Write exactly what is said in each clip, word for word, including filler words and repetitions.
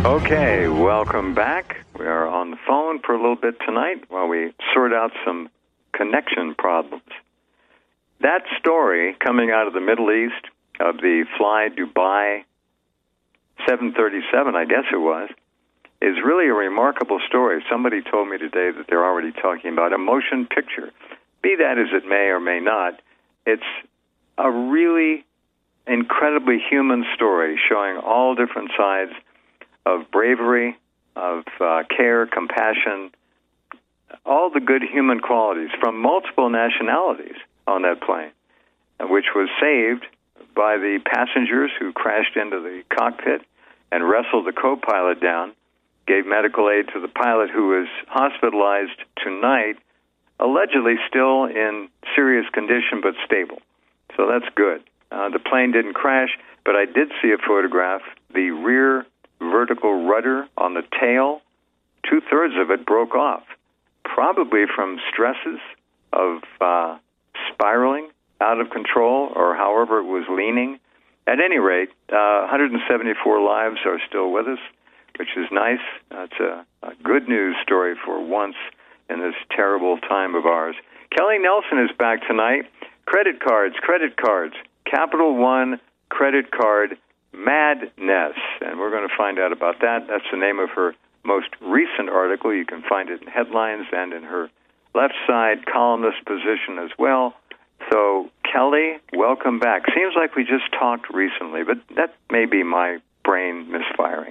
Okay, welcome back. We are on the phone for a little bit tonight while we sort out some connection problems. That story coming out of the Middle East of the Fly Dubai seven thirty-seven, I guess it was, is really a remarkable story. Somebody told me today that they're already talking about a motion picture. Be that as it may or may not, it's a really incredibly human story showing all different sides of bravery, of uh, care, compassion, all the good human qualities from multiple nationalities on that plane, which was saved by the passengers who crashed into the cockpit and wrestled the co-pilot down, gave medical aid to the pilot who was hospitalized tonight, allegedly still in serious condition but stable. So that's good. Uh, the plane didn't crash, but I did see a photograph. The rear vertical rudder on the tail, two-thirds of it broke off, probably from stresses of uh, spiraling out of control or however it was leaning. At any rate, uh, one hundred seventy-four lives are still with us, which is nice. Uh, it's a, a good news story for once in this terrible time of ours. Kelly Nelson is back tonight. Credit cards, credit cards, Capital One credit card madness, and we're going to find out about that. That's the name of her most recent article. You can find it in headlines and in her left side columnist position as well. So, Kelly, welcome back. Seems like we just talked recently, but that may be my brain misfiring.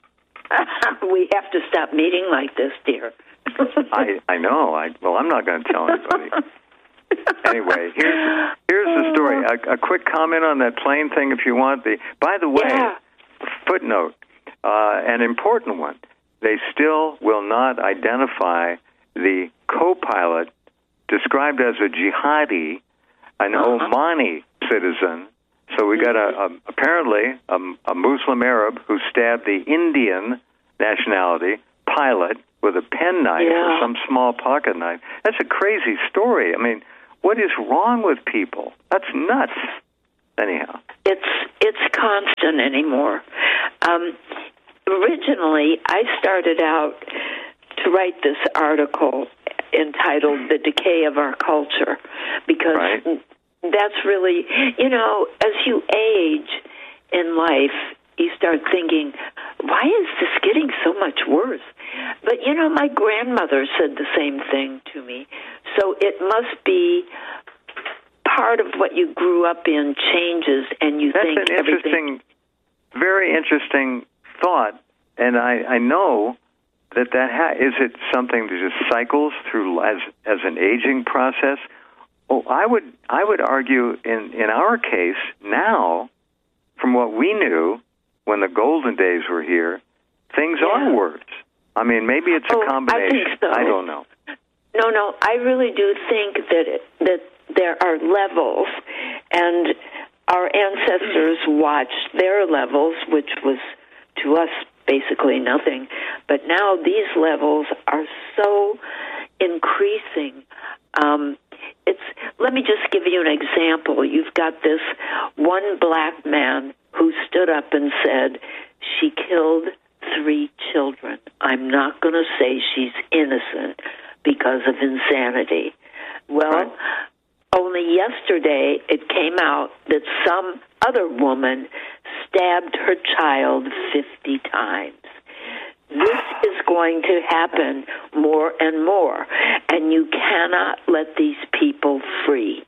We have to stop meeting like this, dear. I, I know. I, well, I'm not going to tell anybody. Anyway, here's here's the story. A, a quick comment on that plane thing, if you want. The by the way, yeah. footnote, uh, an important one. They still will not identify the co-pilot described as a jihadi, an uh-huh. Omani citizen. So we got a, a apparently a, a Muslim Arab who stabbed the Indian nationality pilot with a penknife yeah. or some small pocket knife. That's a crazy story. I mean, what is wrong with people? That's nuts. Anyhow, it's it's constant anymore. Um, originally, I started out to write this article entitled "The Decay of Our Culture," because right. that's really, you know, as you age in life, you start thinking, why is this getting so much worse? But, you know, my grandmother said the same thing to me. So it must be part of what you grew up in changes, and you That's think an interesting, everything... very interesting thought. And I, I know that that ha- is it something that just cycles through as as an aging process? Oh, I would I would argue in, in our case now, from what we knew when the golden days were here, things yeah. are worse. I mean, maybe it's a oh, combination. I think so. I don't know. No, no, I really do think that it, that there are levels, and our ancestors watched their levels, which was to us basically nothing. But now these levels are so increasing. Um, it's. Let me just give you an example. You've got this one black man who stood up and said, she killed three children. I'm not going to say she's innocent because of insanity. Well, right. only yesterday it came out that some other woman stabbed her child fifty times. This is going to happen more and more, and you cannot let these people free.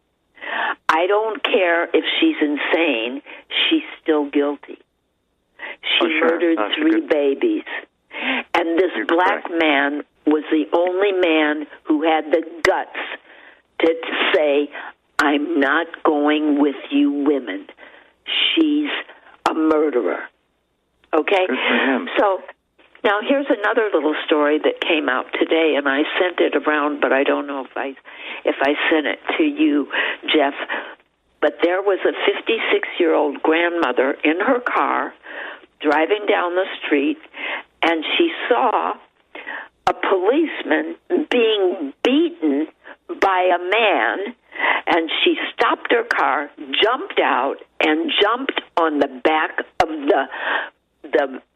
I don't care if she's insane, she's still guilty. She oh, sure. murdered That's three good. babies. And this black correct. man was the only man who had the guts to say, I'm not going with you women. She's a murderer. Okay? Good for him. So now here's another little story that came out today, and I sent it around, but I don't know if I if I sent it to you, Jeff. But there was a fifty-six-year-old grandmother in her car driving down the street, and she saw a policeman being beaten by a man, and she stopped her car, jumped out, and jumped on the back of the the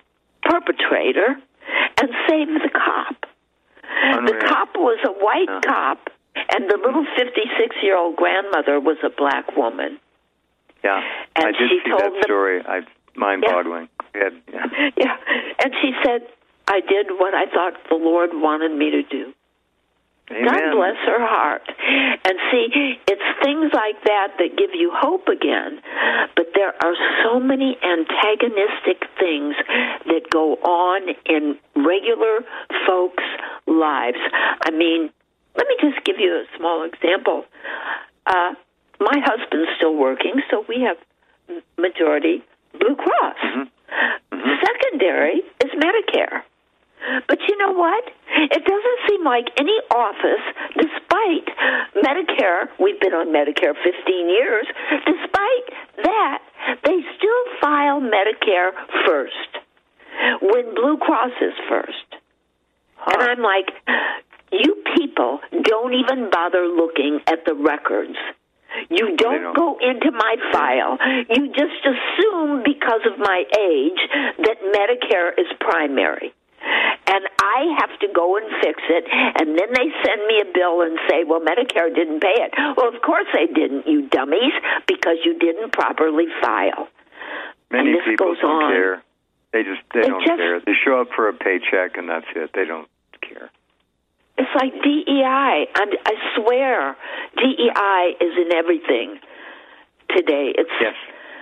perpetrator and save the cop. Unreal. The cop was a white Yeah. cop, and the little fifty-six-year-old grandmother was a black woman. Yeah, And I did she see told that them- story. I mind-boggling. Yeah. Yeah. Yeah, and she said, I did what I thought the Lord wanted me to do. Amen. God bless her heart. And see, it's things like that that give you hope again. But there are so many antagonistic things that go on in regular folks' lives. I mean, let me just give you a small example. Uh, my husband's still working, so we have majority Blue Cross. Mm-hmm. Mm-hmm. Secondary is Medicare. But you know what? It doesn't seem like any office, despite Medicare, we've been on Medicare fifteen years, despite that, they still file Medicare first when Blue Cross is first. Huh. And I'm like, you people don't even bother looking at the records. You don't, don't go into my file. You just assume because of my age that Medicare is primary. And I have to go and fix it, and then they send me a bill and say, well, Medicare didn't pay it. Well, of course they didn't, you dummies, because you didn't properly file. Many and this people goes don't on. care. They just they They don't just- care. They show up for a paycheck, and that's it. They don't care. It's like D E I. I'm, I swear, D E I is in everything today. It's Yes.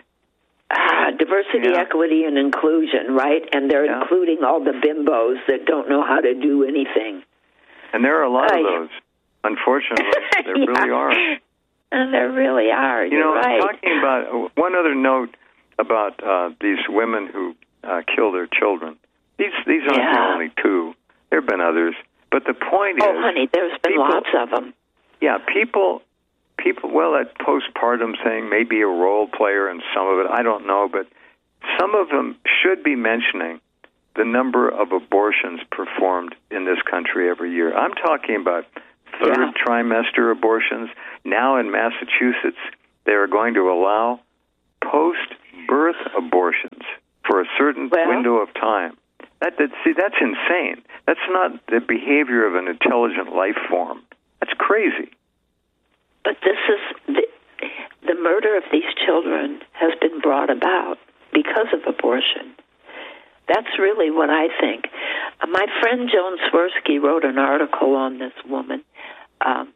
ah, diversity, Yeah. equity, and inclusion, right? And they're Yeah. including all the bimbos that don't know how to do anything. And there are a lot Uh, of those. Unfortunately, there Yeah. really are. And there really are. You You're know, right. talking about uh, one other note about uh, these women who uh, kill their children. These these aren't Yeah. the only two. There have been others. But the point oh, is, honey, there's been people- lots of them. yeah, people, people. Well, that postpartum thing may be a role player in some of it. I don't know, but some of them should be mentioning the number of abortions performed in this country every year. I'm talking about third Yeah. trimester abortions. Now in Massachusetts, they are going to allow post-birth abortions for a certain Well- window of time. That, that see, that's insane. That's not the behavior of an intelligent life form. That's crazy. But this is the, the murder of these children has been brought about because of abortion. That's really what I think. Uh, my friend Joan Swirsky wrote an article on this woman. Um,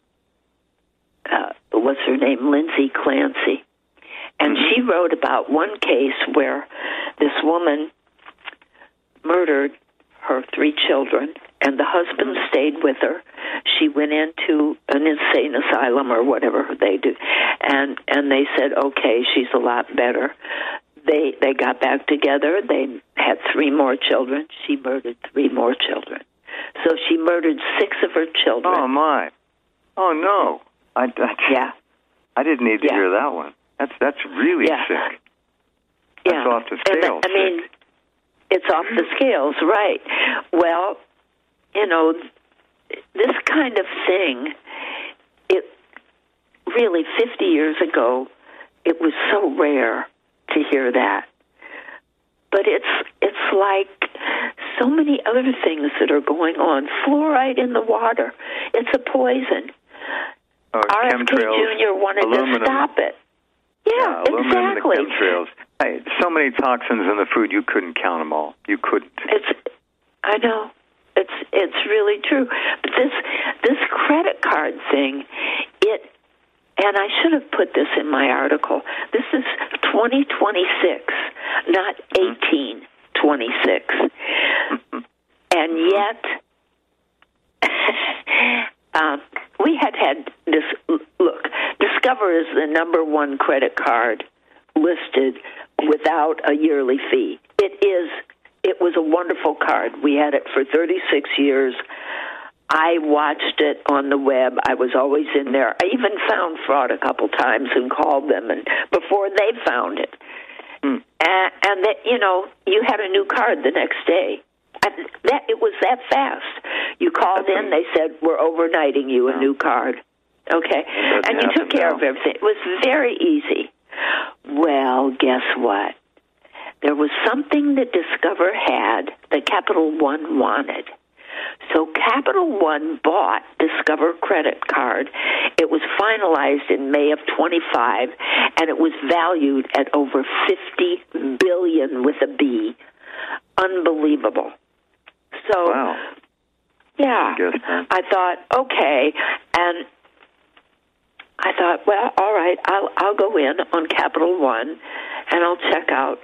uh, what's her name? Lindsay Clancy. And Mm-hmm. she wrote about one case where this woman murdered her three children, and the husband stayed with her. She went into an insane asylum or whatever they do, and and they said, okay, she's a lot better. They they got back together. They had three more children. She murdered three more children. So she murdered six of her children. Oh my! Oh no! I, I, Yeah, I didn't need to Yeah. hear that one. That's that's really Yeah. sick. That's yeah. off the And scale. I mean, sick. it's off the scales, right? Well, you know, this kind of thing, it really fifty years ago, it was so rare to hear that. But it's it's like so many other things that are going on. Fluoride in the water, it's a poison. Oh, R F K chemtrails, Junior wanted aluminum. to stop it. Yeah, Yeah, aluminum exactly. and the chemtrails. Hey, so many toxins in the food, you couldn't count them all. You couldn't. It's, I know, it's it's really true. But this this credit card thing, it, and I should have put this in my article. This is twenty twenty-six, not eighteen twenty-six, and yet, um, we had had this. Look, Discover is the number one credit card listed without a yearly fee. It is. It was a wonderful card. We had it for thirty-six years. I watched it on the web. I was always in there. I even found fraud a couple times and called them, and before they found it. Mm. And, and that, you know, you had a new card the next day. And that it was that fast. You called in, they said, we're overnighting you a No. new card. Okay? That And you doesn't took care happen of now. everything. It was very easy. Well, guess what? There was something that Discover had what Capital One wanted. So Capital One bought Discover credit card. It was finalized in May of twenty-five, and it was valued at over fifty billion dollars with a B. Unbelievable. So, wow. yeah, I, I thought, okay, and I thought, well, all right, I'll I'll go in on Capital One, and I'll check out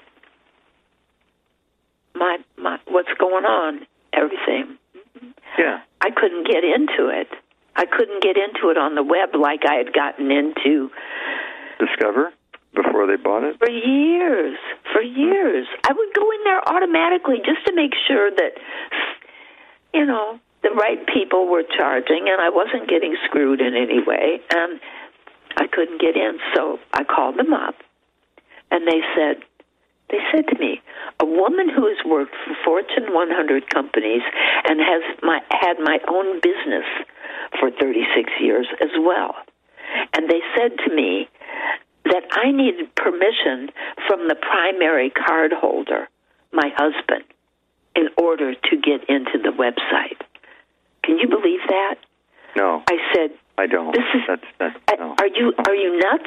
my my what's going on, everything. Yeah. I couldn't get into it. I couldn't get into it on the web like I had gotten into Discover before they bought it? For years. For years. I would go in there automatically just to make sure that, you know, the right people were charging and I wasn't getting screwed in any way. And I couldn't get in, so I called them up. And they said, They said to me, a woman who has worked for Fortune one hundred companies and has my, had my own business for thirty-six years as well. And they said to me that I needed permission from the primary card holder, my husband, in order to get into the website. Can you believe that? No. I said, I don't. This is, that's, that's, no. Are you, are you nuts?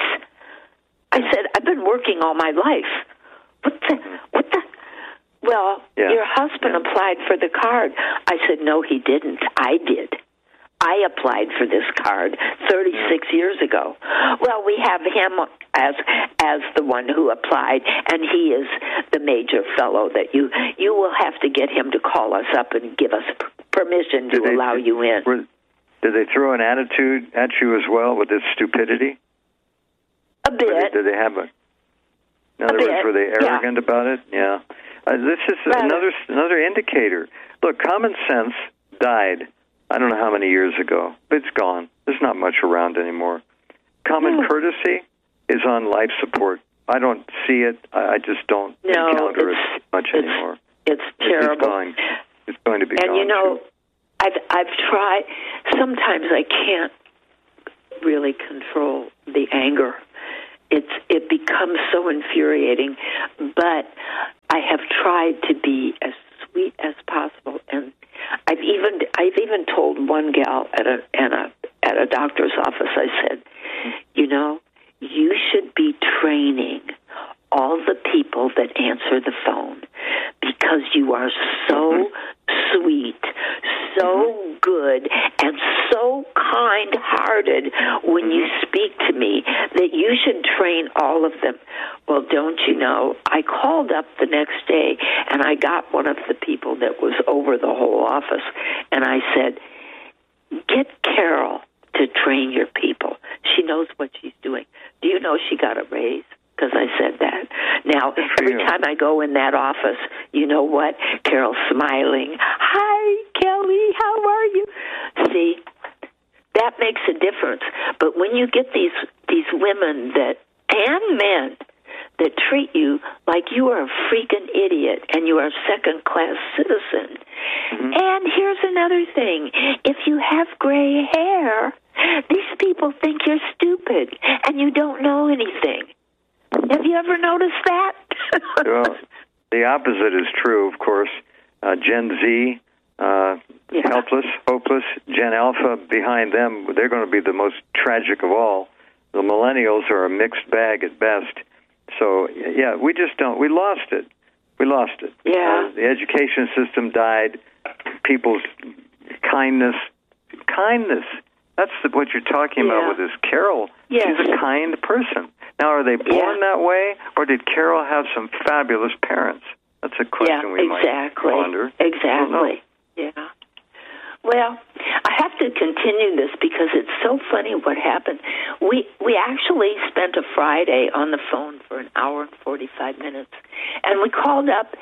I said, I've been working all my life. What the, what the? Well, yeah. your husband yeah. applied for the card. I said, no, he didn't. I did. I applied for this card thirty-six yeah. years ago. Well, we have him as as the one who applied, and he is the major fellow that you you will have to get him to call us up and give us permission to did they, allow did, you in. Were, did they throw an attitude at you as well with this stupidity? A bit. Did, did they have a... In other a words, bit. were they arrogant yeah. about it? Yeah. Uh, this is Rather. another another indicator. Look, common sense died, I don't know how many years ago, but it's gone. There's not much around anymore. Common no. courtesy is on life support. I don't see it. I, I just don't no, encounter it's, it much it's, anymore. It's terrible. It's going, it's going to be and gone. you know, too. I've I've tried. Sometimes I can't really control the anger. It's it becomes so infuriating, but I have tried to be as sweet as possible, and I've even I've even told one gal at a at a at a doctor's office. I said, you know, you should be training all the people that answer the phone because you are so sweet, so good, and so kind-hearted when you speak to me that you should train all of them. Well, don't you know, I called up the next day, and I got one of the people that was over the whole office, and I said, get Carol to train your people. She knows what she's doing. Do you know she got a raise? Because I said that. Now, every time I go in that office, you know what? Carol's smiling. Hi, Kelly, how are you? See, that makes a difference. But when you get these these women that and men that treat you like you are a freaking idiot and you are a second-class citizen. Mm-hmm. And here's another thing. If you have gray hair, these people think you're stupid and you don't know anything. Have you ever noticed that? Well, the opposite is true, of course. Uh, Gen Z, uh, yeah. helpless, hopeless. Gen Alpha, behind them, they're going to be the most tragic of all. The millennials are a mixed bag at best. So, yeah, we just don't. We lost it. We lost it. Yeah. Uh, the education system died. People's kindness. Kindness. That's the, what you're talking yeah. about with this Carol. Yes. She's a kind person. Now, are they born yeah. that way, or did Carol have some fabulous parents? That's a question yeah, we exactly. might wonder. Exactly. Yeah. Well, I have to continue this because it's so funny what happened. We we actually spent a Friday on the phone for an hour and forty-five minutes, and we called up,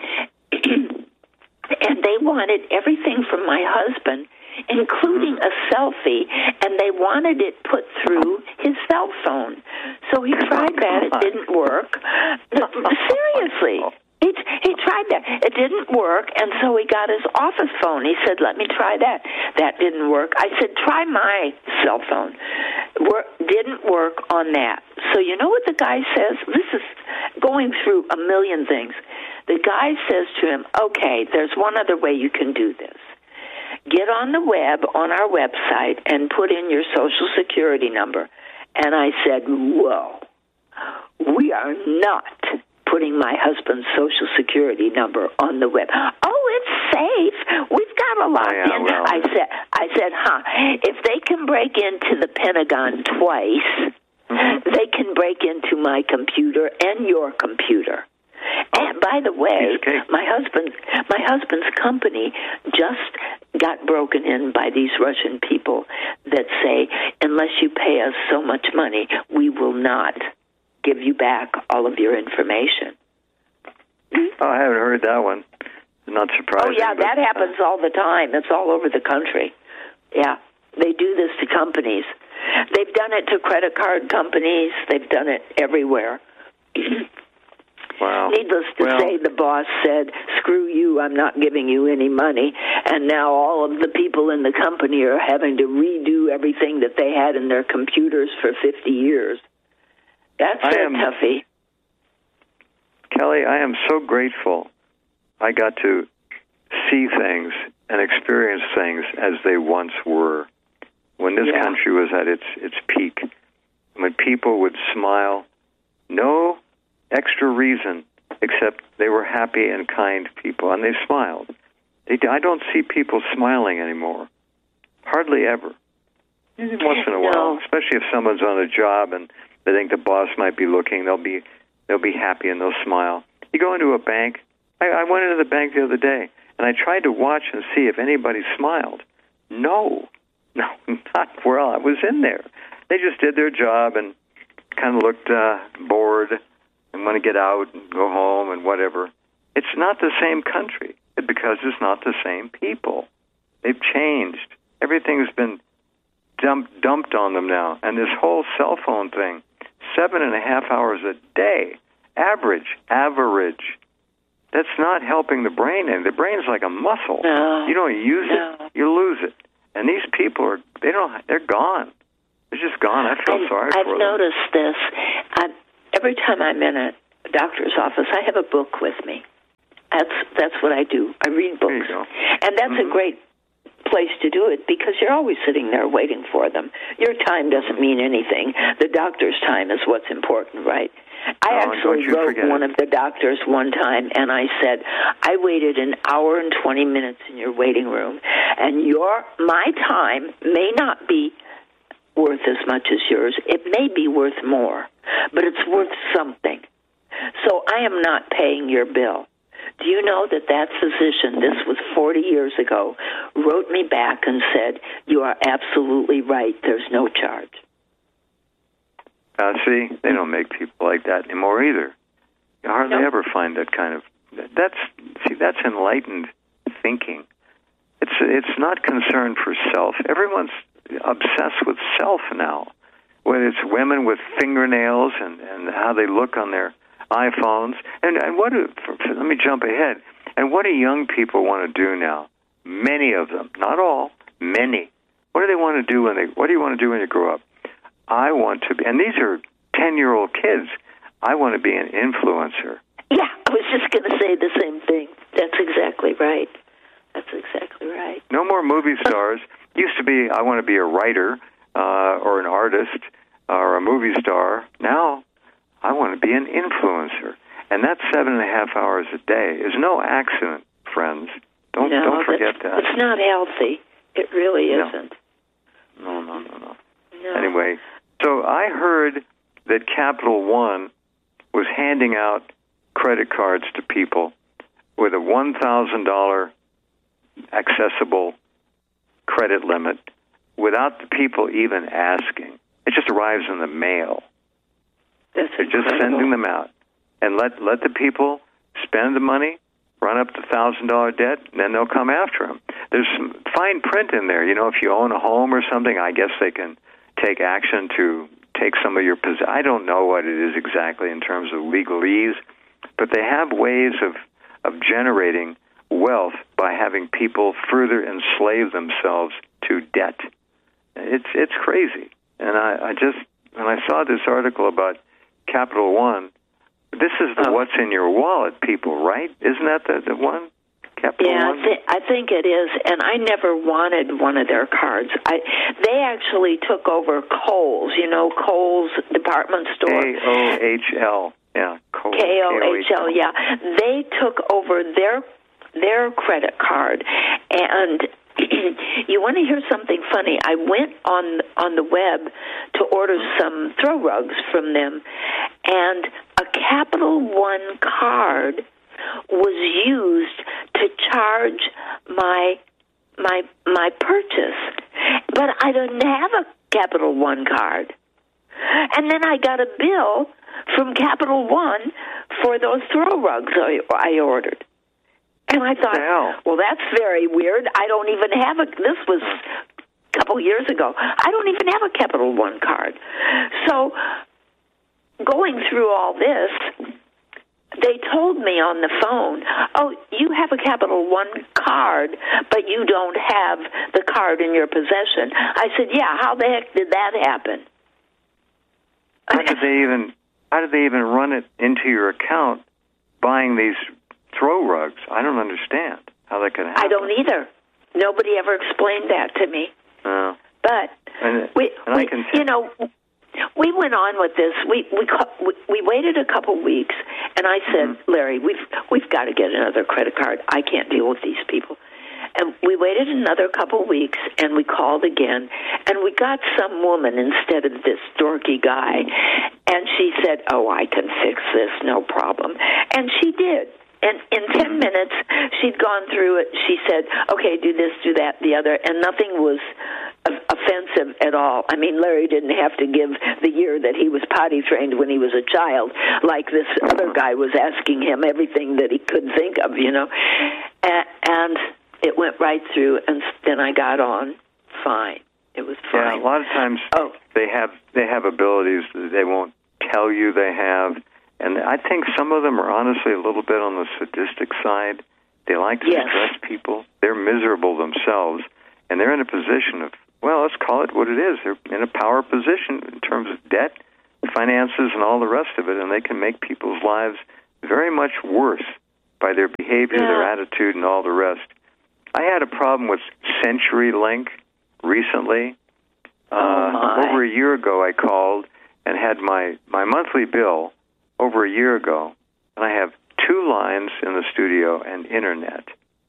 and they wanted everything from my husband, including a selfie, and they wanted it put through his cell phone. So he tried that. It didn't work. Seriously. He, he tried that. It didn't work, and so he got his office phone. He said, let me try that. That didn't work. I said, try my cell phone. Work, didn't work on that. So you know what the guy says? This is going through a million things. the guy says to him, okay, there's one other way you can do this. Get on the web, on our website, and put in your Social Security number. And I said, whoa, we are not putting my husband's Social Security number on the web. Oh, it's safe. We've got a locked yeah, in. well, I said, I said, huh, if they can break into the Pentagon twice, mm-hmm. they can break into my computer and your computer. And by the way, my husband, my husband's company just got broken in by these Russian people that say, unless you pay us so much money, we will not give you back all of your information. Oh, I haven't heard that one. Not surprising. Oh, yeah, but, that happens all the time. It's all over the country. Yeah, they do this to companies. They've done it to credit card companies. They've done it everywhere. Wow. Needless to well, say, the boss said, screw you, I'm not giving you any money. And now all of the people in the company are having to redo everything that they had in their computers for fifty years. That's I a am, toughie. Kelly, I am so grateful I got to see things and experience things as they once were. When this yeah. country was at its its peak, when people would smile, no extra reason except they were happy and kind people, and they smiled. They, I don't see people smiling anymore, hardly ever. Once in a no. while, especially if someone's on a job and they think the boss might be looking, they'll be they'll be happy and they'll smile. You go into a bank. I, I went into the bank the other day, and I tried to watch and see if anybody smiled. No, no, not while I was in there. They just did their job and kind of looked uh, bored and want to get out and go home and whatever. It's not the same country because it's not the same people. They've changed. Everything's been dumped, dumped on them now. And this whole cell phone thing, seven and a half hours a day, average, average. That's not helping the brain. And the brain's like a muscle. No. You don't use no. it, you lose it. And these people are, they don't, they're gone. They're just gone. I feel I've, sorry I've for them. I've noticed this. I, every time I'm in a doctor's office, I have a book with me. That's that's what I do. I read books. There you go. And that's mm-hmm. a great place to do it because you're always sitting there waiting for them. Your time doesn't mean anything. The doctor's time is what's important, right? I oh, actually wrote one it. of the doctors one time, and I said, I waited an hour and twenty minutes in your waiting room, and your my time may not be worth as much as yours. It may be worth more, but it's worth something. So I am not paying your bill. Do you know that that physician, this was forty years ago, wrote me back and said, you are absolutely right, there's no charge. Uh, see, they don't make people like that anymore either. You hardly no. ever find that kind of, that's, see, that's enlightened thinking. It's it's not concern for self. Everyone's obsessed with self now, whether it's women with fingernails and, and how they look on their iPhones. And, and what do, for, for, let me jump ahead. And what do young people want to do now? Many of them, not all, many. What do they want to do when they, what do you want to do when you grow up? I want to be, and these are ten-year-old kids, I want to be an influencer. Yeah, I was just going to say the same thing. That's exactly right. That's exactly right. No more movie stars. Used to be, I want to be a writer uh, or an artist or a movie star. Now, I want to be an influencer. And that seven and a half hours a day is no accident, friends. Don't no, don't forget that. It's not healthy. It really isn't. No, no, no, no. no. Anyway, so I heard that Capital One was handing out credit cards to people with a one thousand dollars accessible credit limit without the people even asking. It just arrives in the mail. That's They're just sending them out. And let let the people spend the money, run up the one thousand dollars debt, and then they'll come after them. There's some fine print in there. You know, if you own a home or something, I guess they can take action to take some of your possessions. I don't know what it is exactly in terms of legalese, but they have ways of, of generating wealth by having people further enslave themselves to debt. It's it's crazy. And I, I just, when I saw this article about Capital One, This is the oh. what's in your wallet people, right? Isn't that the, the one? Capital yeah, One? I, th- I think it is, and I never wanted one of their cards. I They actually took over Kohl's, you know, Kohl's department store. K O H L, yeah. Kohl, K O H L, yeah. They took over their their credit card, and you want to hear something funny? I went on on the web to order some throw rugs from them, and a Capital One card was used to charge my my my purchase, but I didn't have a Capital One card. And then I got a bill from Capital One for those throw rugs I, I ordered. And I thought, well, that's very weird. I don't even have a, this was a couple years ago. I don't even have a Capital One card. So going through all this, they told me on the phone, oh, you have a Capital One card, but you don't have the card in your possession. I said, yeah, how the heck did that happen? How did they even how did they even run it into your account buying these throw rugs? I don't understand how that could happen. I don't either. Nobody ever explained that to me. No. But and, we, and we I can you know, we went on with this. We we we, we waited a couple weeks, and I said, mm-hmm. Larry, we've we've got to get another credit card. I can't deal with these people. And we waited another couple weeks, and we called again, and we got some woman instead of this dorky guy, and she said, oh, I can fix this, no problem. And she did. And in ten minutes, she'd gone through it. She said, okay, do this, do that, the other, and nothing was offensive at all. I mean, Larry didn't have to give the year that he was potty trained when he was a child, like this other guy was asking him everything that he could think of, you know. And it went right through, and then I got on fine. It was fine. Yeah, a lot of times oh. they have they have abilities that they won't tell you they have, and I think some of them are honestly a little bit on the sadistic side. They like to yes. stress people. They're miserable themselves, and they're in a position of, well, let's call it what it is. They're in a power position in terms of debt, finances, and all the rest of it, and they can make people's lives very much worse by their behavior, yeah. their attitude, and all the rest. I had a problem with CenturyLink recently. Oh uh, over a year ago, I called and had my, my monthly bill over a year ago, and I have two lines in the studio and internet.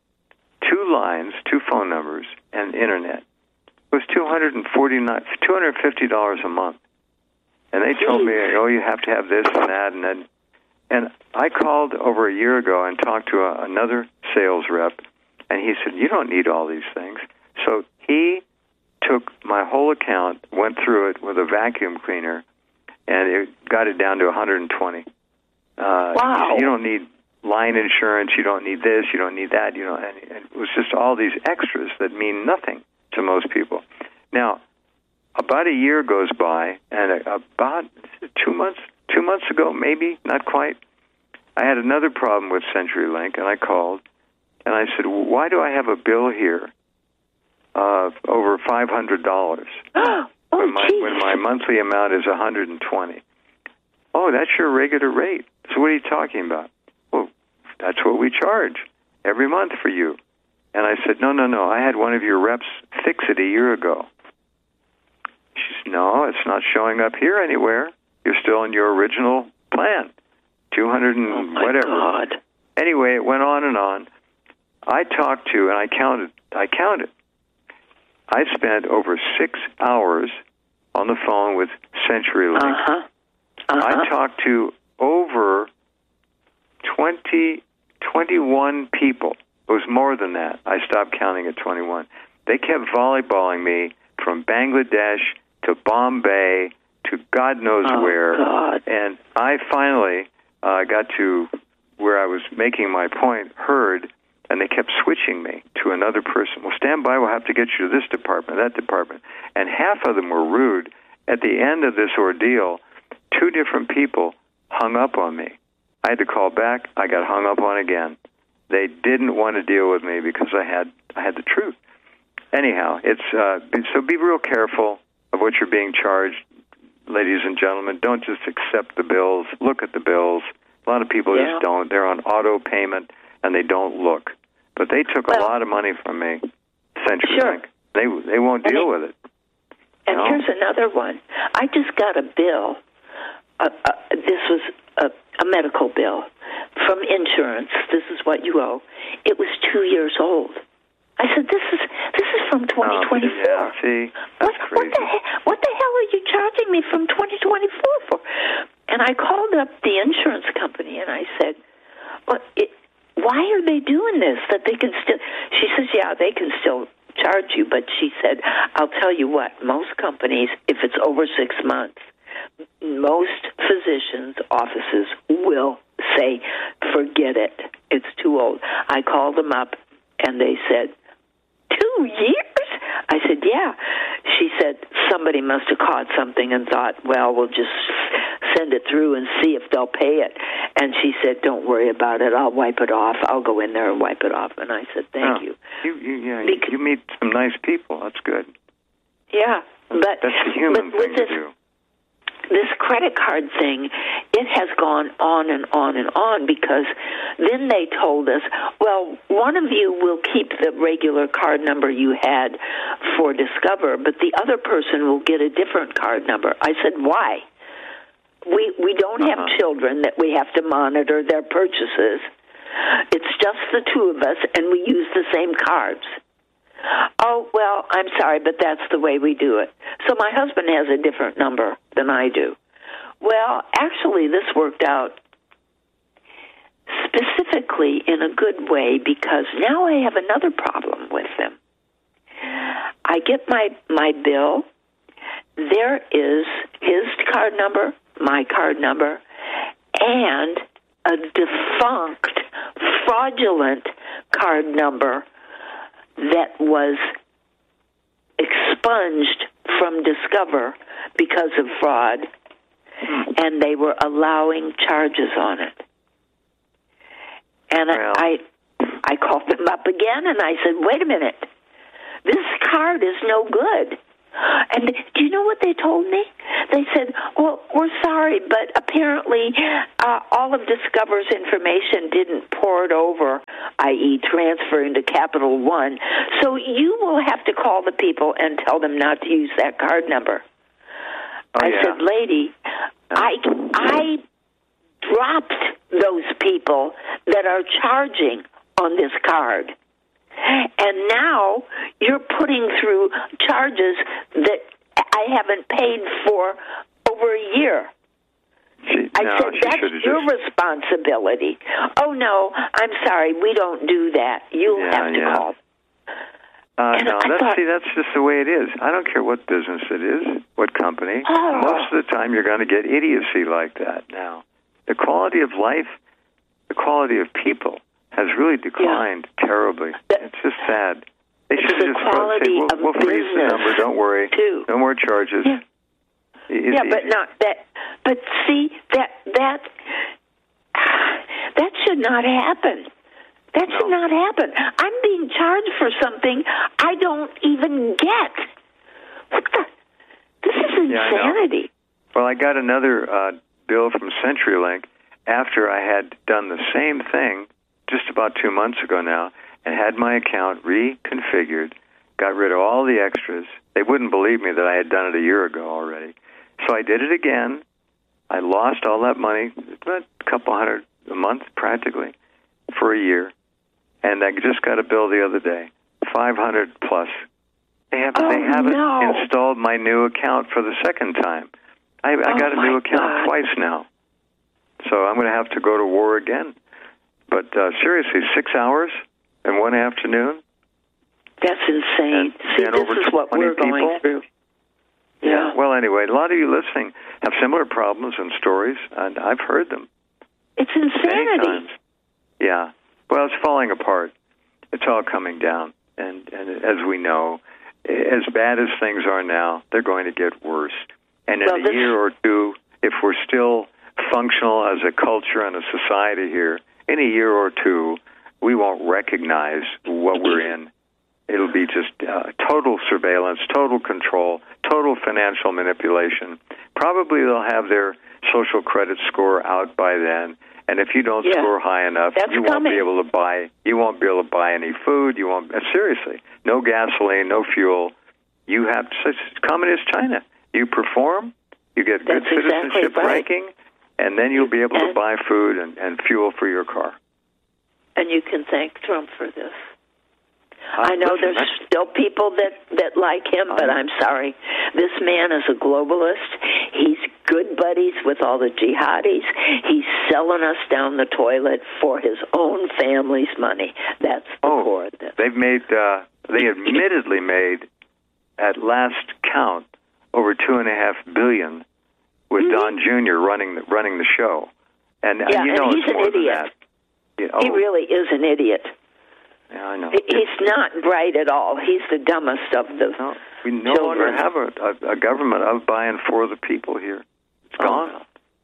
Two lines, two phone numbers, and internet. It was two hundred forty-nine, two hundred fifty dollars a month. And they told me, oh, you have to have this and that, and then. And I called over a year ago and talked to a, another sales rep, and he said, you don't need all these things. So he took my whole account, went through it with a vacuum cleaner, and it got it down to one hundred twenty. Uh, wow. You don't need line insurance, you don't need this, you don't need that, you know, and it was just all these extras that mean nothing to most people. Now, about a year goes by, and about two months, two months ago, maybe, not quite, I had another problem with CenturyLink, and I called, and I said, why do I have a bill here of over five hundred dollars oh, when, my, geez. when my monthly amount is one hundred twenty? Oh, that's your regular rate. So what are you talking about? Well, that's what we charge every month for you. And I said, no, no, no, I had one of your reps fix it a year ago. She said, no, it's not showing up here anywhere. You're still in your original plan, two hundred and oh my whatever. God. Anyway, it went on and on. I talked to, and I counted, I counted. I spent over six hours on the phone with CenturyLink. Uh-huh. Uh-huh. I talked to over twenty, twenty-one people. It was more than that. I stopped counting at twenty-one. They kept volleyballing me from Bangladesh to Bombay to God knows oh, where. God. And I finally uh, got to where I was making my point heard, and they kept switching me to another person. Well, stand by, we'll have to get you to this department, that department. And half of them were rude. At the end of this ordeal, two different people hung up on me. I had to call back. I got hung up on again. They didn't want to deal with me because I had I had the truth. Anyhow, it's uh, so be real careful of what you're being charged, ladies and gentlemen. Don't just accept the bills. Look at the bills. A lot of people Yeah. just don't. They're on auto payment, and they don't look. But they took Well, a lot of money from me, CenturyLink. Sure. They they won't And deal it- with it. And No. here's another one. I just got a bill. Uh, uh, this was a, a medical bill from insurance. This is what you owe. It was two years old. I said, "This is this is from twenty twenty-four. Oh, yeah, see, that's what, crazy. What the, he- what the hell are you charging me from twenty twenty-four for?" And I called up the insurance company and I said, "Well, it, why are they doing this? That they can still?" She says, "Yeah, they can still charge you," but she said, "I'll tell you what. Most companies, if it's over six months, most physicians' offices will say, forget it. It's too old." I called them up and they said, Two years? I said, yeah. She said, somebody must have caught something and thought, well, we'll just send it through and see if they'll pay it. And she said, don't worry about it. I'll wipe it off. I'll go in there and wipe it off. And I said, thank oh, you. You, you, yeah, Because, you meet some nice people. That's good. Yeah. But, That's the human but thing with this, to do. This credit card thing, it has gone on and on and on because then they told us, well, one of you will keep the regular card number you had for Discover, but the other person will get a different card number. I said, why? We we don't have uh-huh. children that we have to monitor their purchases. It's just the two of us, and we use the same cards. Oh, well, I'm sorry, but that's the way we do it. So my husband has a different number than I do. Well, actually, this worked out specifically in a good way because now I have another problem with them. I get my, my bill. There is his card number, my card number, and a defunct, fraudulent card number that was expunged from Discover because of fraud, and they were allowing charges on it. And Well. I, I called them up again, and I said, wait a minute, this card is no good. And do you know what they told me? They said, well, we're sorry, but apparently uh, all of Discover's information didn't pour it over, that is transferring to Capital One. So you will have to call the people and tell them not to use that card number. Oh, I yeah. said, lady, I, I dropped those people that are charging on this card. And now you're putting through charges that I haven't paid for over a year. She, I no, said, she that's should've your just, responsibility. Oh, no, I'm sorry, we don't do that. You'll Yeah, have to yeah. call. Uh, And no, I that's, thought- see, that's just the way it is. I don't care what business it is, what company. Oh. Most of the time, you're going to get idiocy like that now. The quality of life, the quality of people has really declined terribly. The- it's just sad. They It's should the just throw- say, quality we'll, of we'll freeze the business, number, don't worry. too. No more charges. Yeah. It's yeah, but easy. not that. But see, that that that should not happen. That should No. not happen. I'm being charged for something I don't even get. What the? This is Yeah, I know. insanity. Well, I got another uh, bill from CenturyLink after I had done the same thing just about two months ago now and had my account reconfigured, got rid of all the extras. They wouldn't believe me that I had done it a year ago already. So I did it again. I lost all that money, about a couple hundred a month practically, for a year. And I just got a bill the other day, five hundred plus. They haven't, Oh, they haven't no. installed my new account for the second time. I, I Oh, got a new my account God. twice now. So I'm going to have to go to war again. But uh, seriously, six hours in one afternoon? That's insane. And- See, and this over is what twenty we're going people? through. Yeah. Well, anyway, a lot of you listening have similar problems and stories, and I've heard them It's many insanity. times. Yeah. Well, it's falling apart. It's all coming down. And, and as we know, as bad as things are now, they're going to get worse. And in Well, a this- year or two, if we're still functional as a culture and a society here, in a year or two, we won't recognize what we're in. It'll be just uh, total surveillance, total control, total financial manipulation. Probably they'll have their social credit score out by then, And if you don't yeah. score high enough, That's you won't coming. be able to buy. You won't be able to buy any food. You won't. Uh, seriously, no gasoline, no fuel. You have to. It's communist China. You perform, you get That's good citizenship exactly right. ranking, and then you'll be able to And- buy food and, and fuel for your car. And you can thank Trump for this. Uh, I know listen, there's that's- still people that, that like him, but I'm sorry. This man is a globalist. He's good buddies with all the jihadis. He's selling us down the toilet for his own family's money. That's the oh, core of this. They've made, uh, they admittedly made, at last count, over two and a half billion with Mm-hmm. Don Junior running the, running the show. And, and Yeah, you know and he's it's an more idiot. than that. You know, He really is an idiot. yeah, I know. He's not bright at all. He's the dumbest of the No, we no children. longer have a, a, a government of by and for the people here. It's Oh, gone. no.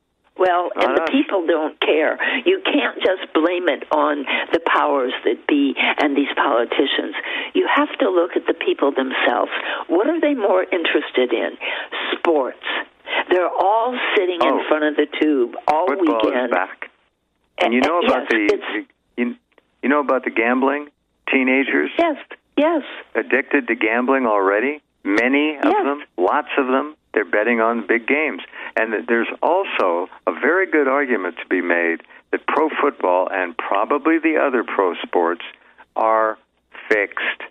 Well, Not and the us. people don't care. You can't just blame it on the powers that be and these politicians. You have to look at the people themselves. What are they more interested in? Sports. They're all sitting Oh. in front of the tube all Football weekend. is back. And you know yes, about the it's, you, you know about the gambling? Teenagers yes, yes. addicted to gambling already. Many of Yes. them, lots of them. They're betting on big games. And there's also a very good argument to be made that pro football and probably the other pro sports are fixed.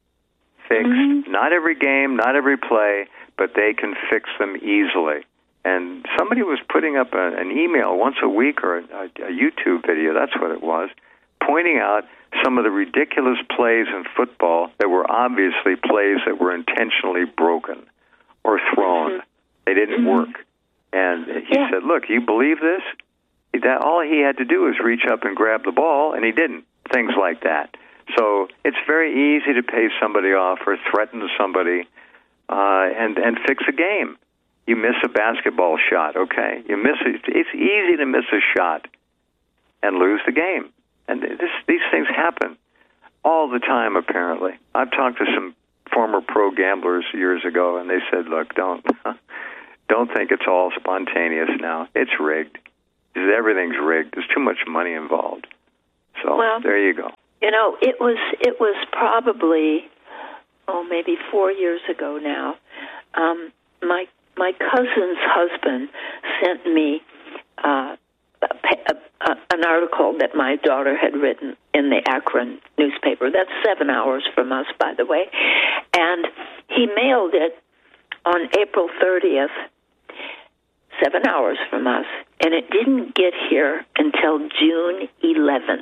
Fixed. Mm-hmm. Not every game, not every play, but they can fix them easily. And somebody was putting up a, an email once a week or a, a YouTube video, that's what it was, pointing out some of the ridiculous plays in football that were obviously plays that were intentionally broken or thrown. Mm-hmm. They didn't Mm-hmm. work. And he Yeah. said, look, you believe this? That all he had to do was reach up and grab the ball, and he didn't. Things like that. So it's very easy to pay somebody off or threaten somebody uh, and, and fix a game. You miss a basketball shot, okay? You miss it. It's easy to miss a shot and lose the game. And this, these things happen all the time, apparently. I've talked to some former pro gamblers years ago, and they said, look, don't don't think it's all spontaneous now. It's rigged. Everything's rigged. There's too much money involved. So Well, there you go. You know, it was it was probably oh maybe four years ago now. Um, my my cousin's husband sent me uh, a, a, a, an article that my daughter had written in the Akron newspaper. That's seven hours from us, by the way, and he mailed it on April thirtieth. Seven hours from us, and it didn't get here until June eleventh.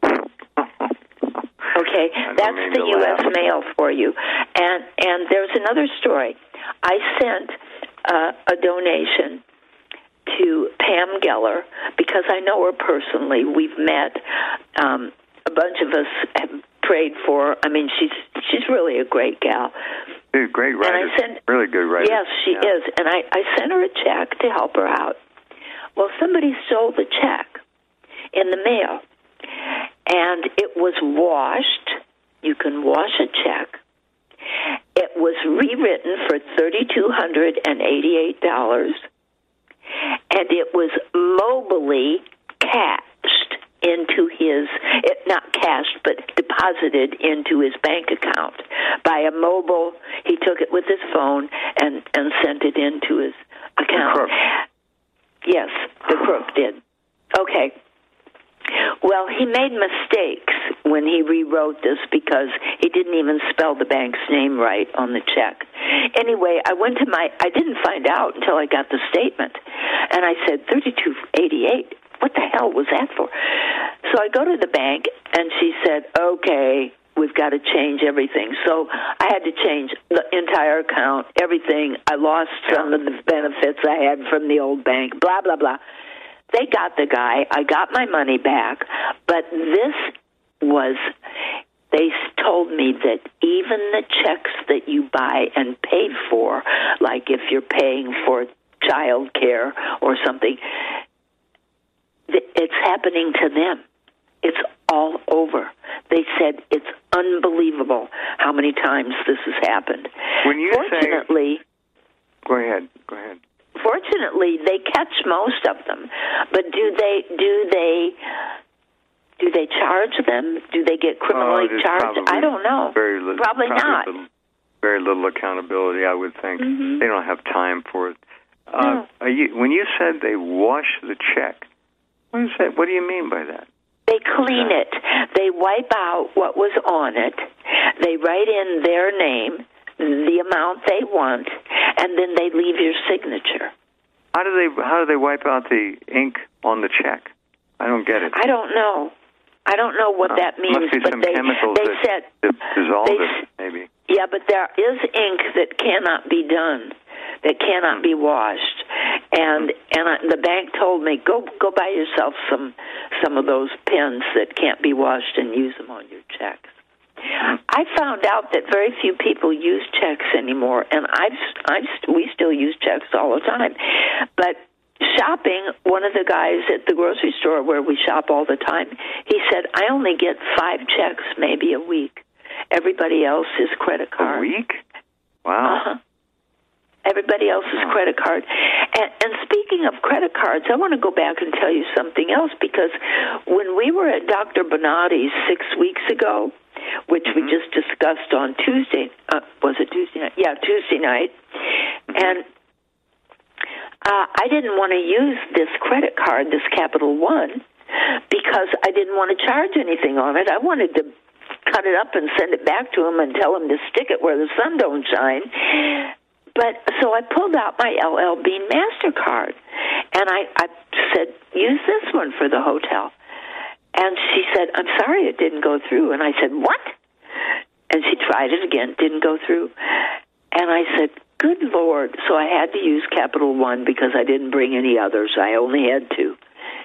Okay, that's mean the to U S laugh. mail for you. And and there's another story. I sent uh, a donation to Pam Geller because I know her personally. We've met. Um, a bunch of us have prayed for her. I mean, she's she's really a great gal. Dude, great writer. And I sent, really good writer. Yes, she yeah. is. And I, I sent her a check to help her out. Well, somebody stole the check in the mail, and it was washed. You can wash a check. It was rewritten for three thousand two hundred eighty-eight dollars, and it was mobily cashed into his, it, not cashed, but deposited into his bank account by a mobile. He took it with his phone and, and sent it into his account. The crook. Yes, the crook did. Okay. Well, he made mistakes when he rewrote this because he didn't even spell the bank's name right on the check. Anyway, I went to my, I didn't find out until I got the statement. And I said, thirty-two eighty-eight, what the hell was that for? So I go to the bank, and she said, okay, we've got to change everything. So I had to change the entire account, everything. I lost some of the benefits I had from the old bank, blah, blah, blah. They got the guy. I got my money back. But this was, they told me that even the checks that you buy and pay for, like if you're paying for child care or something, it's happening to them. It's all over. They said it's unbelievable how many times this has happened. When you Fortunately, say, go ahead, go ahead. unfortunately, they catch most of them. But do they do they do they charge them? Do they get criminally oh, charged? I don't know. Very little, probably, probably not. Little, very little accountability, I would think. Mm-hmm. They don't have time for it. Uh, no. are you, when you said they wash the check, what is that? What do you mean by that? They clean it. They wipe out what was on it. They write in their name, the amount they want, and then they leave your signature. How do they how do they wipe out the ink on the check? I don't get it. I don't know. I don't know what uh, that means. Must be but some they, chemicals they that, said, that dissolve they, it, maybe. Yeah, but there is ink that cannot be done, that cannot be washed. And and I, the bank told me, go go buy yourself some some of those pens that can't be washed and use them on your checks. I found out that very few people use checks anymore, and I've, I've we still use checks all the time. But shopping, one of the guys at the grocery store where we shop all the time, he said, I only get five checks maybe a week. Everybody else is credit card. A week? Wow. Uh-huh. Everybody else is credit card. And, and speaking of credit cards, I want to go back and tell you something else, because when we were at Doctor Bonatti's six weeks ago, which mm-hmm. we just discussed on Tuesday, uh, was it Tuesday night? Yeah, Tuesday night. Mm-hmm. And uh, I didn't want to use this credit card, this Capital One, because I didn't want to charge anything on it. I wanted to cut it up and send it back to him and tell him to stick it where the sun don't shine. But so I pulled out my L L Bean MasterCard, and I, I said, use this one for the hotel. And she said, I'm sorry it didn't go through. And I said, what? And she tried it again, didn't go through. And I said, good Lord. So I had to use Capital One because I didn't bring any others. I only had two.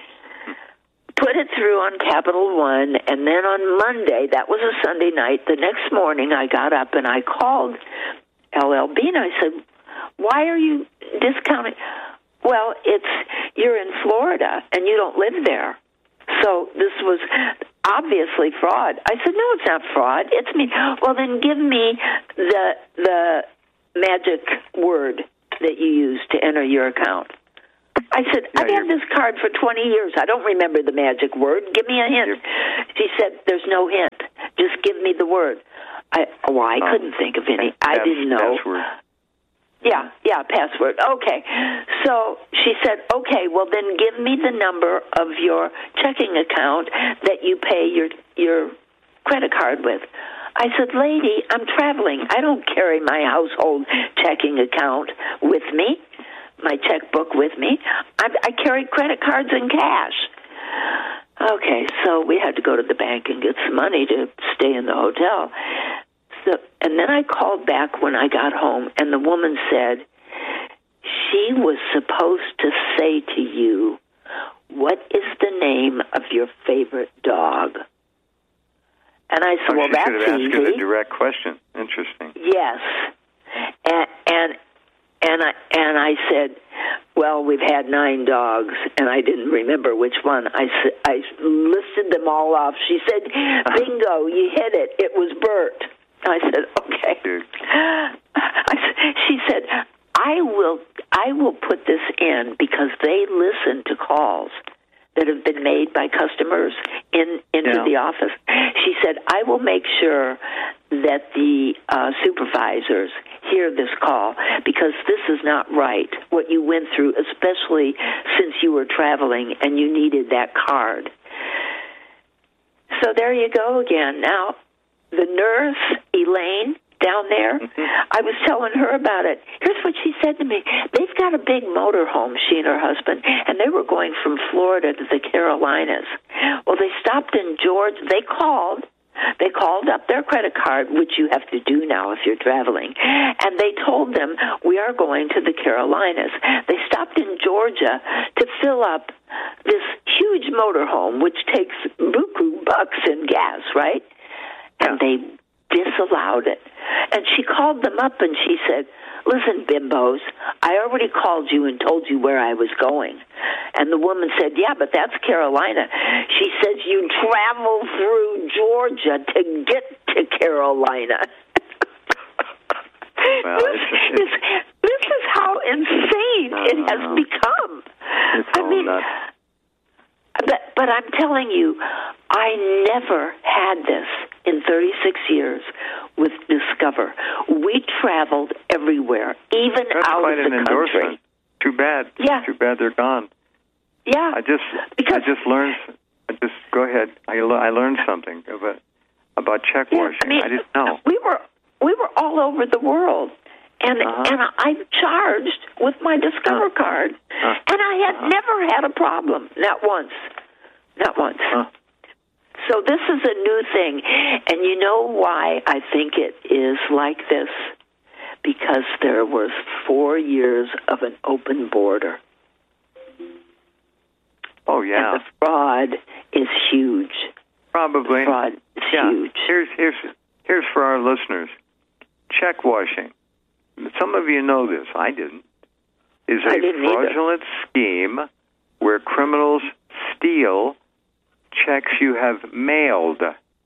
Put it through on Capital One, and then on Monday, that was a Sunday night, the next morning I got up and I called L L Bean. I said, why are you discounting? Well, it's you're in Florida and you don't live there. So this was obviously fraud. I said, no, it's not fraud. It's me. Well, then give me the the magic word that you use to enter your account. I said, yeah, I've had this card for twenty years. I don't remember the magic word. Give me a hint. She said, there's no hint. Just give me the word. I, well, I um, couldn't think of any. I pass, didn't know. Password. Yeah, yeah, password. Okay. So she said, okay, well, then give me the number of your checking account that you pay your your credit card with. I said, lady, I'm traveling. I don't carry my household checking account with me, my checkbook with me. I, I carry credit cards and cash. Okay, so we had to go to the bank and get some money to stay in the hotel. So, and then I called back when I got home, and the woman said, she was supposed to say to you, what is the name of your favorite dog? And I said, oh, well, she that's should have asked easy. you the direct question. Interesting. Yes. And, and and I and I said, well, we've had nine dogs, and I didn't remember which one. I, I listed them all off. She said, bingo, you hit it. It was Bert. I said, okay. I, she said, I will I will put this in because they listen to calls that have been made by customers in into yeah. the office. She said, I will make sure that the uh, supervisors hear this call because this is not right, what you went through, especially since you were traveling and you needed that card. So there you go again. Now, the nurse, Elaine, down there, mm-hmm. I was telling her about it. Here's what she said to me. They've got a big motorhome, she and her husband, and they were going from Florida to the Carolinas. Well, they stopped in Georgia. They called. They called up their credit card, which you have to do now if you're traveling, and they told them, we are going to the Carolinas. They stopped in Georgia to fill up this huge motorhome, which takes buku bucks in gas, right? And they disallowed it. And she called them up and she said, listen, bimbos, I already called you and told you where I was going. And the woman said, yeah, but that's Carolina. She says, you travel through Georgia to get to Carolina. Well, this, it's, it's, is, this is how insane mean, no, it no, has no. become. It's I all mean, nuts. but but I'm telling you, I never had this in thirty-six years with Discover. We traveled everywhere, even That's out quite of an the endorsement. country. Too bad. Yeah. Too bad they're gone. Yeah. I just because, I just learned. I just go ahead. I, le- I learned something about about check yeah, washing. I, mean, I didn't know. We were we were all over the world. And Uh-huh. and I charged with my Discover Uh-huh. card, Uh-huh. and I had Uh-huh. never had a problem, not once, not once. Uh-huh. So this is a new thing, and you know why I think it is like this? Because there was four years of an open border. Oh yeah. And the fraud is huge. Probably. The fraud is yeah. huge. Here's here's here's for our listeners. Check washing. Some of you know this. I didn't. Is a I didn't fraudulent scheme where criminals steal checks you have mailed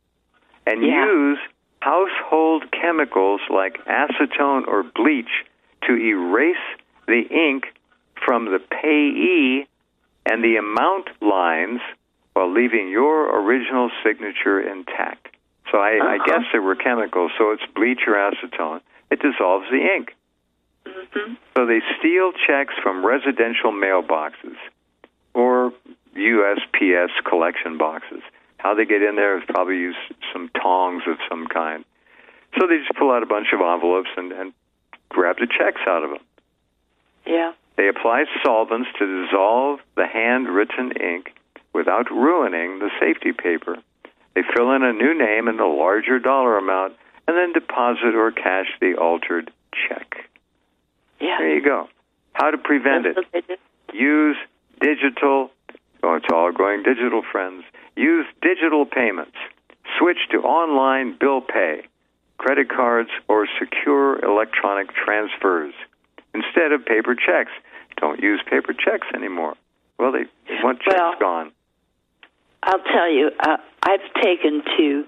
and Yeah. use household chemicals like acetone or bleach to erase the ink from the payee and the amount lines while leaving your original signature intact. So I, Uh-huh. I guess there were chemicals, so it's bleach or acetone. It dissolves the ink. Mm-hmm. So they steal checks from residential mailboxes or U S P S collection boxes. How they get in there is probably use some tongs of some kind. So they just pull out a bunch of envelopes and, and grab the checks out of them. Yeah. They apply solvents to dissolve the handwritten ink without ruining the safety paper. They fill in a new name and a larger dollar amount and then deposit or cash the altered check. Yeah. There you go. How to prevent That's it. what they did. Use digital, oh, it's all going digital, friends. Use digital payments. Switch to online bill pay, credit cards, or secure electronic transfers instead of paper checks. Don't use paper checks anymore. Well, they, they want checks Well, gone. I'll tell you, uh, I've taken to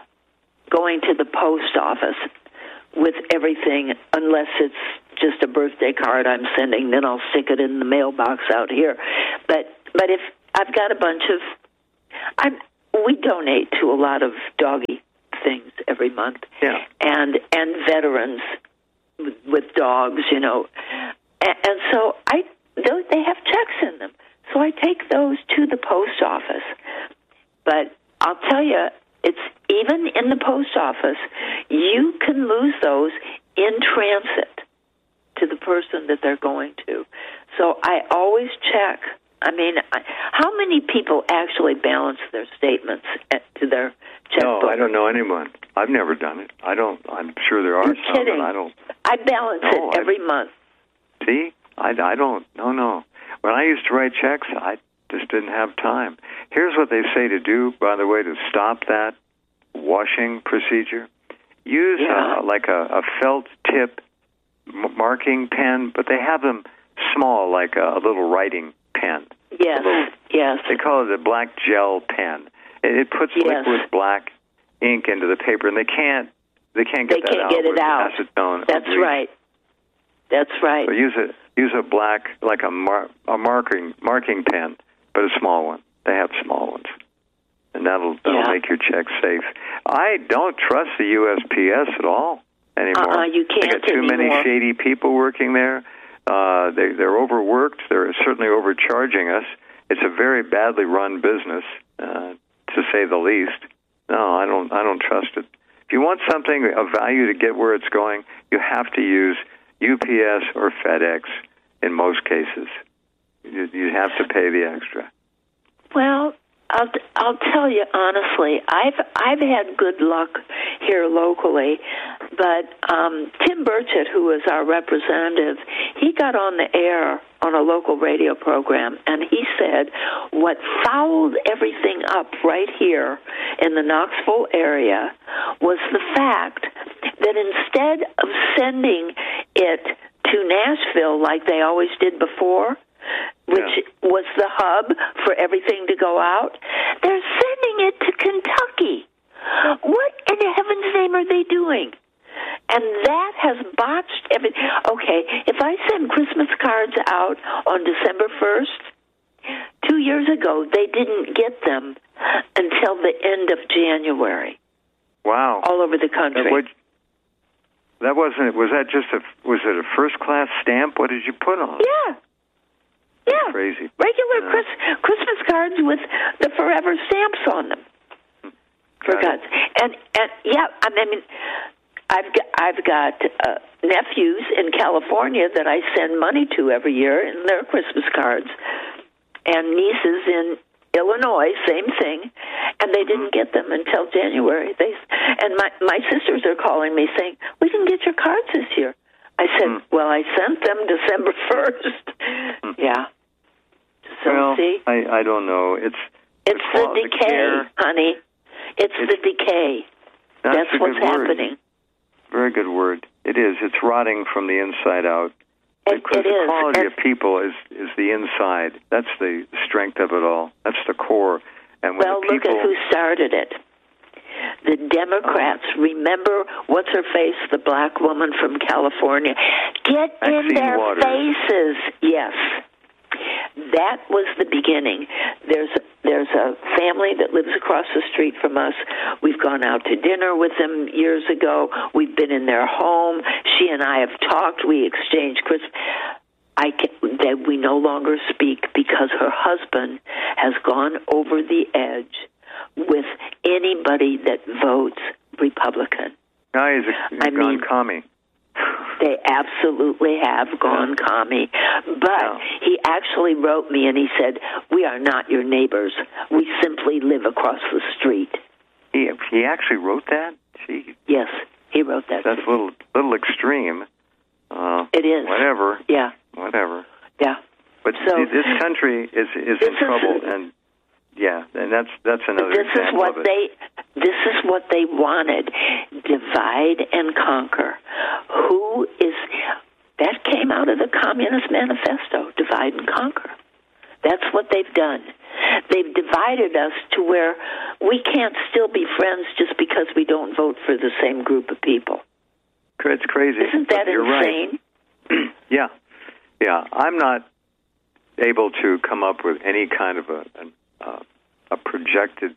going to the post office with everything, unless it's just a birthday card I'm sending, then I'll stick it in the mailbox out here. But but if I've got a bunch of, I'm we donate to a lot of doggy things every month, Yeah. and and veterans with, with dogs, you know, and, and so I those, they have checks in them, so I take those to the post office. But I'll tell you, it's even in the post office, you can lose those in transit to the person that they're going to. So I always check. I mean, I, how many people actually balance their statements at, to their checkbook? No, I don't know anyone. I've never done it. I don't. I'm sure there are You're some, kidding. but I don't. I balance No, it every I- month. See, I, I don't. No, no. When I used to write checks, I just didn't have time. Here's what they say to do, by the way, to stop that washing procedure. Use Yeah. uh, like a, a felt tip m- marking pen, but they have them small, like a, a little writing pen. Yes, yes. They call it a black gel pen. It, it puts Yes. liquid black ink into the paper, and they can't they can't get They that can't out get it with out. acetone. or That's bleach. right. That's right. So use a use a black like a mar, a marking marking pen, but a small one. They have small ones, and that'll that'll Yeah. make your check safe. I don't trust the U S P S at all anymore. Uh-uh, you They can't got too many anymore. shady people working there. Uh, they they're overworked. They're certainly overcharging us. It's a very badly run business, uh, to say the least. No, I don't I don't trust it. If you want something of value to get where it's going, you have to use U P S or FedEx in most cases. You, you have to pay the extra. Well, I'll I'll tell you honestly, I've I've had good luck here locally, but um, Tim Burchett, who is our representative, he got on the air on a local radio program, and he said what fouled everything up right here in the Knoxville area was the fact that instead of sending it to Nashville like they always did before, which Yeah. was the hub for everything to go out, they're sending it to Kentucky. What in heaven's name are they doing? And that has botched everything. Okay, if I send Christmas cards out on December first, two years ago, they didn't get them until the end of January. Wow. All over the country. That, would, that wasn't, was that just a, was it a first-class stamp? What did you put on it? Yeah. Yeah. That's crazy. Regular Yeah. Chris, Christmas cards with the forever stamps on them. For Got God's and and yeah, I mean, I've got I've got uh, nephews in California that I send money to every year in their Christmas cards, and nieces in Illinois, same thing, and they didn't get them until January. They and my my sisters are calling me saying, "We didn't get your cards this year." I said, Mm. "Well, I sent them December first." Mm. Yeah. So well, see, I I don't know. It's it's the qual- the decay, care. honey. It's, It's- the decay. That's, That's a what's good word. happening. Very good word. It is. It's rotting from the inside out. It, Because it the is. quality And- of people is, is the inside. That's the strength of it all. That's the core. And when well, the people, look at who started it. The Democrats. Oh. Remember, what's her face, the black woman from California? Get in Maxine their Waters. faces. Yes. That was the beginning. There's there's a family that lives across the street from us. We've gone out to dinner with them years ago. We've been in their home. She and I have talked. We exchanged Christmas. I can, that we no longer speak because her husband has gone over the edge with anybody that votes Republican. now he's, a, he's I gone mean- commie. They absolutely have gone Yeah. commie. But Yeah. he actually wrote me and he said, "We are not your neighbors. We simply live across the street." He he actually wrote that? Gee, Yes, he wrote that. that's to a little, little extreme. Uh, It is. Whatever. Yeah, Whatever. yeah. But So- see, this country is, is This in is- trouble. and yeah, and that's, that's another This is example what of it. they. This is what they wanted: divide and conquer. Who is that? Came out of the Communist Manifesto: divide and conquer. That's what they've done. They've divided us to where we can't still be friends just because we don't vote for the same group of people. It's crazy. Isn't that but you're insane? Right. yeah. Yeah. I'm not able to come up with any kind of a, an, uh, a projected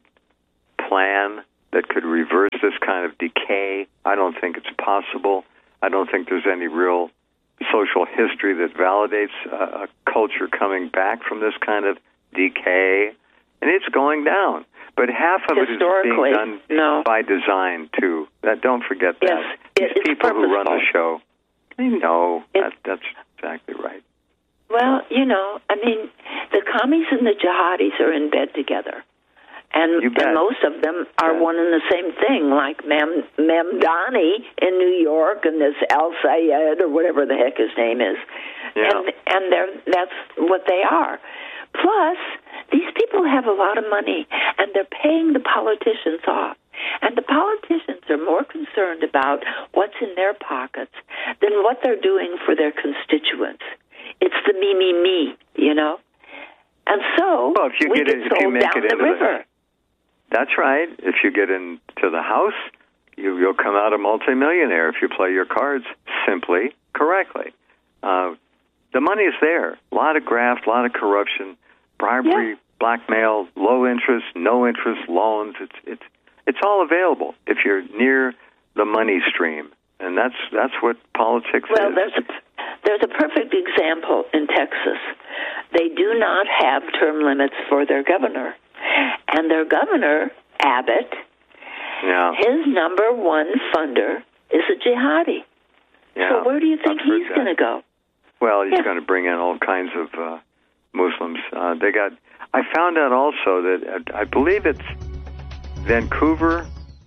plan that could reverse this kind of decay. I don't think it's possible. I don't think there's any real social history that validates a, a culture coming back from this kind of decay. And it's going down. But half of it is Historically, being done no. by design, too. That, don't forget that. Yes, These it's people who run the purposeful. show, they know. It- That, that's exactly right. Well, you know, I mean, the commies and the jihadis are in bed together. And, You bet. and most of them are Yeah. one and the same thing, like Mem, Memdani in New York and this Al Sayed or whatever the heck his name is. Yeah. And, and they're, that's what they are. Plus, these people have a lot of money, and they're paying the politicians off. And the politicians are more concerned about what's in their pockets than what they're doing for their constituents. It's the me, me, me, you know? And so, Well, if you we get get it- if you sold make down it the into the- river. That's right. If you get into the house, you, you'll come out a multimillionaire if you play your cards simply correctly. Uh, the money is there. A lot of graft, a lot of corruption, bribery, Yeah. blackmail, low interest, no interest loans. It's it's it's all available if you're near the money stream, and that's that's what politics Well, is. there's a there's a perfect example in Texas. They do not have term limits for their governor, and their governor Abbott, yeah, his number one funder is a jihadi. yeah. So where do you think I've heard he's that. going to go? Well, he's Yeah. going to bring in all kinds of uh, Muslims. Uh, they got. I found out also that uh, I believe it's Vancouver,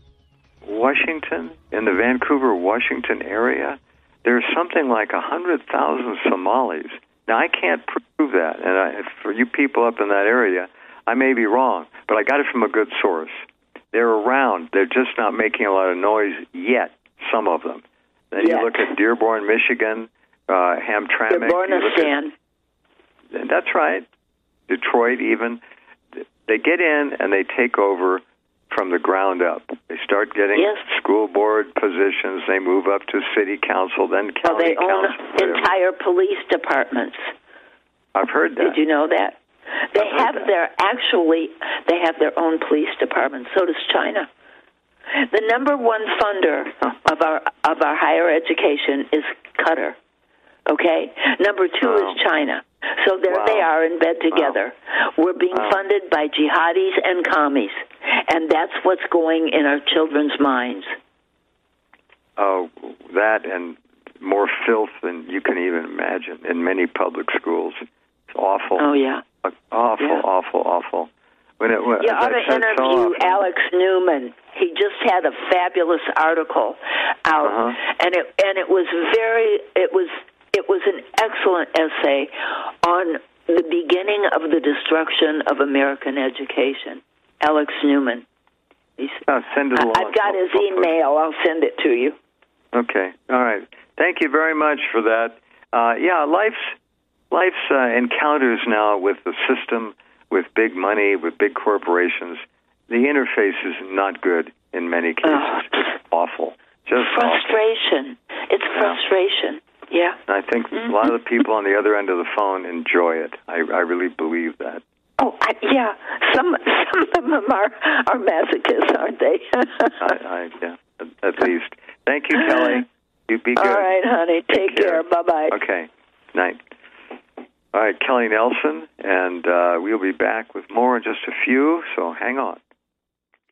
Washington, in the Vancouver, Washington area. There's something like a hundred thousand Somalis. Now I can't prove that, and I, for you people up in that area, I may be wrong, but I got it from a good source. They're around. They're just not making a lot of noise yet. Some of them. Then Yet. you look at Dearborn, Michigan. Uh, Hamtramck. They're you look at- Bornistan. That's right. Detroit, even. They get in and they take over from the ground up. They start getting Yes. school board positions, they move up to city council, then county well, they own council. Whatever. entire police departments. I've heard that. Did you know that? They I've heard have that. their, actually, they have their own police department. So does China. The number one funder of our of our higher education is Qatar. Okay? Number two Wow. is China. So there Wow. they are in bed together. Wow. We're being wow. funded by jihadis and commies. And that's what's going in our children's minds. Oh, that and more filth than you can even imagine in many public schools. It's awful. Oh, yeah. Awful, yeah. awful, awful. When it, when, you ought to interview so Alex Newman. He just had a fabulous article out, uh-huh. and it and it was very it was it was an excellent essay on the beginning of the destruction of American education. Alex Newman. He's, oh, send it along. I've got his email. I'll send it to you. Okay. All right. Thank you very much for that. Uh, yeah, life's life's uh, encounters now with the system, with big money, with big corporations. The interface is not good in many cases. Oh. It's awful. Just frustration. Awful. It's frustration. Yeah. I think mm-hmm. a lot of the people on the other end of the phone enjoy it. I, I really believe that. Oh, I, yeah. Some some of them are are masochists, aren't they? I, I, yeah, at, at least. Thank you, Kelly. You be good. All right, honey. Take, Take care. care. Bye bye. Okay. Night. All right, Kelly Nelson, and uh, we'll be back with more in just a few. So hang on.